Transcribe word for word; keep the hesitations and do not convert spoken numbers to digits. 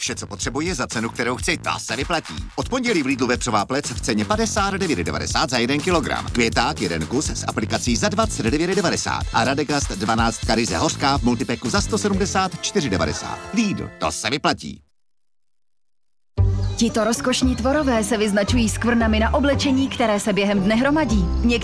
Vše, co potřebuji za cenu, kterou chci, ta se vyplatí. Od pondělí v Lidlu vepřová plec v ceně padesát devět devadesát za jeden kilogram. Květák jeden kus s aplikací za dvacet devět devadesát. A Radegast dvanáct karize hořká v multipeku za sto sedmdesát čtyři devadesát. Lidl, to se vyplatí. Tito rozkošní tvorové se vyznačují skvrnami na oblečení, které se během dne hromadí. Něk-